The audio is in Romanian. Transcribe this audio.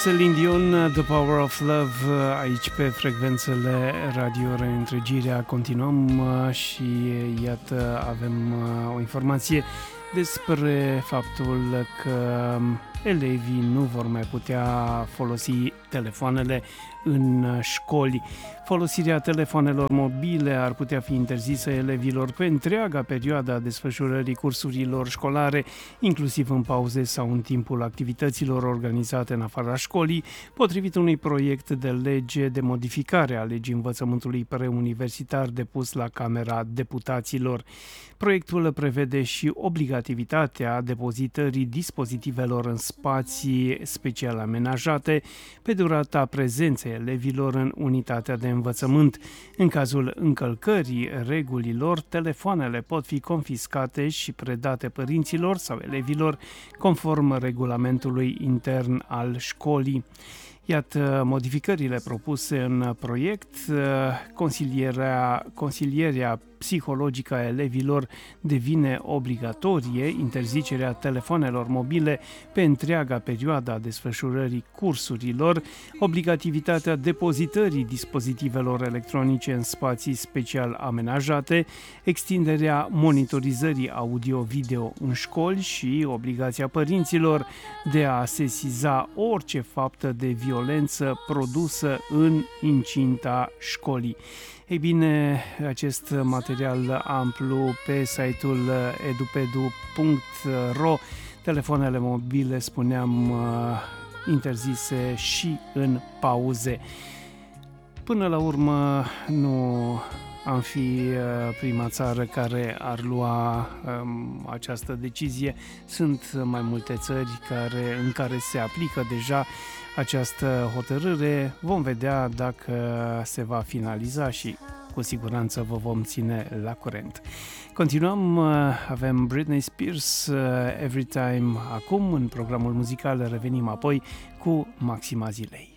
Celine Dion, The Power of Love, aici pe frecvențele Radio Reîntregirea. Continuăm și iată avem o informație despre faptul că elevii nu vor mai putea folosi telefoanele în școli. Folosirea telefonelor mobile ar putea fi interzisă elevilor pe întreaga perioadă a desfășurării cursurilor școlare, inclusiv în pauze sau în timpul activităților organizate în afara școlii, potrivit unui proiect de lege de modificare a legii învățământului preuniversitar depus la Camera Deputaților. Proiectul prevede și obligativitatea depozitării dispozitivelor în spații special amenajate pe durata prezenței elevilor în unitatea de învățământ. În cazul încălcării regulilor, telefoanele pot fi confiscate și predate părinților sau elevilor conform regulamentului intern al școlii. Iată modificările propuse în proiect. Consilierea psihologică a elevilor devine obligatorie, interzicerea telefonelor mobile pe întreaga perioadă a desfășurării cursurilor, obligativitatea depozitării dispozitivelor electronice în spații special amenajate, extinderea monitorizării audio-video în școli și obligația părinților de a sesiza orice faptă de violență produsă în incinta școlii. Ei bine, acest material amplu pe site-ul edupedu.ro, telefoanele mobile, spuneam, interzise și în pauze. Până la urmă, nu am fi prima țară care ar lua această decizie. Sunt mai multe țări în care se aplică deja această hotărâre. Vom vedea dacă se va finaliza și cu siguranță vă vom ține la curent. Continuăm, avem Britney Spears, Every Time. Acum, în programul muzical, revenim apoi cu Maxima Zilei.